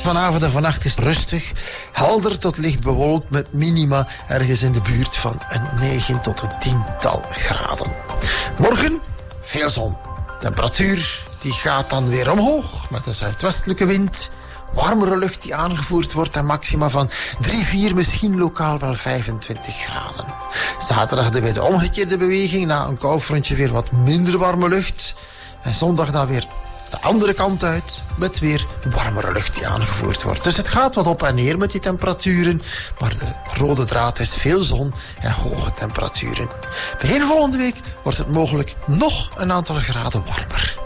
Vanavond en vannacht is rustig, helder tot licht bewolkt met minima ergens in de buurt van een 9 tot een 10-tal graden. Morgen veel zon. Temperatuur die gaat dan weer omhoog met een zuidwestelijke wind. Warmere lucht die aangevoerd wordt en maxima van 3, 4, misschien lokaal wel 25 graden. Zaterdag de weer de omgekeerde beweging. Na een koufrontje weer wat minder warme lucht. En zondag dan weer de andere kant uit met weer warmere lucht die aangevoerd wordt. Dus het gaat wat op en neer met die temperaturen. Maar de rode draad is veel zon en hoge temperaturen. Begin volgende week wordt het mogelijk nog een aantal graden warmer.